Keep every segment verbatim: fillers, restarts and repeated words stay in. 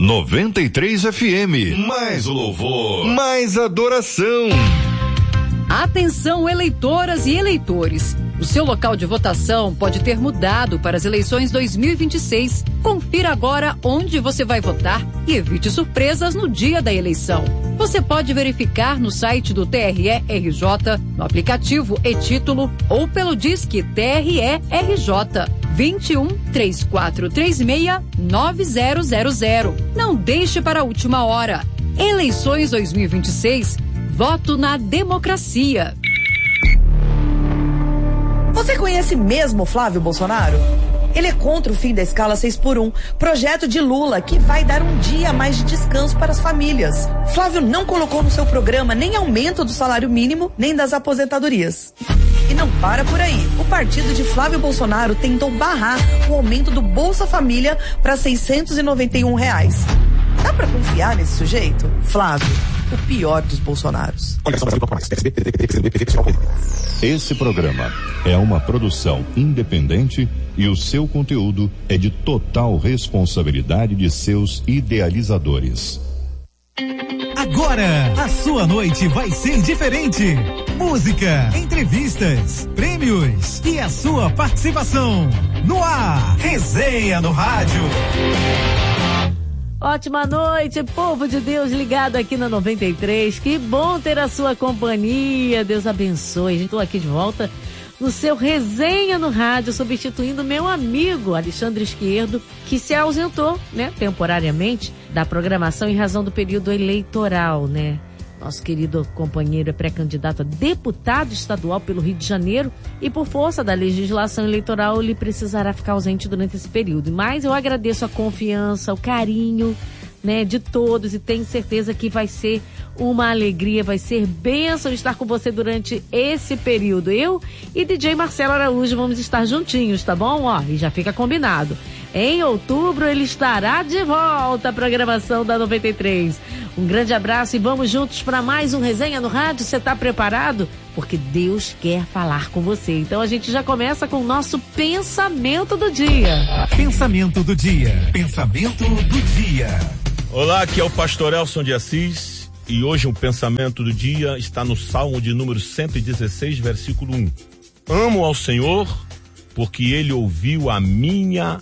noventa e três F M. Mais louvor, mais adoração. Atenção, eleitoras e eleitores. O seu local de votação pode ter mudado para as eleições dois mil e vinte e seis. Confira agora onde você vai votar e evite surpresas no dia da eleição. Você pode verificar no site do T R E R J, no aplicativo e-Título ou pelo Disque T R E R J vinte e um, três quatro três seis, nove zero zero zero. Não deixe para a última hora. Eleições dois mil e vinte e seis. Voto na democracia. Você conhece mesmo Flávio Bolsonaro? Ele é contra o fim da escala seis por um, projeto de Lula que vai dar um dia a mais de descanso para as famílias. Flávio não colocou no seu programa nem aumento do salário mínimo, nem das aposentadorias. E não para por aí. O partido de Flávio Bolsonaro tentou barrar o aumento do Bolsa Família para seiscentos e noventa e um reais. Dá pra confiar nesse sujeito? Flávio, o pior dos Bolsonaros. Esse programa é uma produção independente e o seu conteúdo é de total responsabilidade de seus idealizadores. Agora, a sua noite vai ser diferente. Música, entrevistas, prêmios e a sua participação. No ar, Resenha no Rádio. Ótima noite, povo de Deus ligado aqui na noventa e três. Que bom ter a sua companhia. Deus abençoe. Estou aqui de volta no seu Resenha no Rádio, substituindo meu amigo Alexandre Esquerdo, que se ausentou, né, temporariamente da programação em razão do período eleitoral, né? Nosso querido companheiro é pré-candidato a deputado estadual pelo Rio de Janeiro e, por força da legislação eleitoral, ele precisará ficar ausente durante esse período. Mas eu agradeço a confiança, o carinho, né, de todos e tenho certeza que vai ser uma alegria, vai ser bênção estar com você durante esse período. Eu e D J Marcelo Araújo vamos estar juntinhos, tá bom? Ó, e já fica combinado. Em outubro ele estará de volta à programação da noventa e três. Um grande abraço e vamos juntos para mais um Resenha no Rádio. Você está preparado? Porque Deus quer falar com você. Então a gente já começa com o nosso pensamento do dia. Pensamento do dia. Pensamento do dia. Olá, aqui é o pastor Elson de Assis e hoje o pensamento do dia está no Salmo de número cento e dezesseis, versículo um. Amo ao Senhor porque Ele ouviu a minha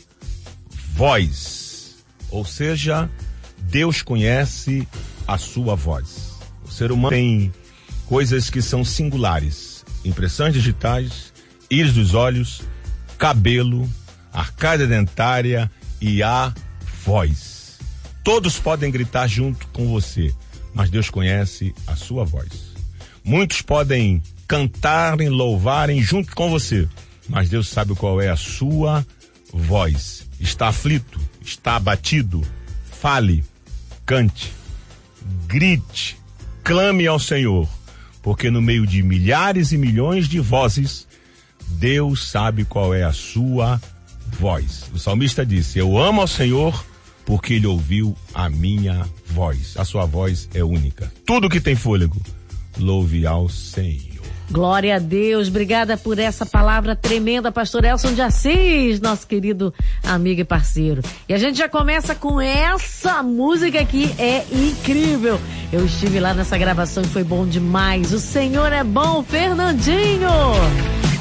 voz. Ou seja, Deus conhece a sua voz. O ser humano tem coisas que são singulares: impressões digitais, íris dos olhos, cabelo, arcádia dentária e a voz. Todos podem gritar junto com você, mas Deus conhece a sua voz. Muitos podem cantarem, louvarem junto com você, mas Deus sabe qual é a sua voz. Está aflito, está abatido, fale, cante, grite, clame ao Senhor, porque no meio de milhares e milhões de vozes, Deus sabe qual é a sua voz. O salmista disse: eu amo ao Senhor porque Ele ouviu a minha voz. A sua voz é única. Tudo que tem fôlego, louve ao Senhor. Glória a Deus, obrigada por essa palavra tremenda, pastor Elson de Assis, nosso querido amigo e parceiro. E a gente já começa com essa música que é incrível. Eu estive lá nessa gravação e foi bom demais. O Senhor é bom, Fernandinho.